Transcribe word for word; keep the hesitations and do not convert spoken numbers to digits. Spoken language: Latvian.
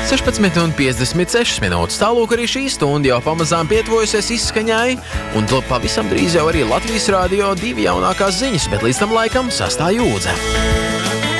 sešpadsmit un piecdesmit sešas minūtes. Tālūk arī šī stunda jau pamazām pietuvojusies izskaņai, un pavisam drīz jau arī Latvijas Rādio divi jaunākās ziņas, bet līdz tam laikam sastā jūdze.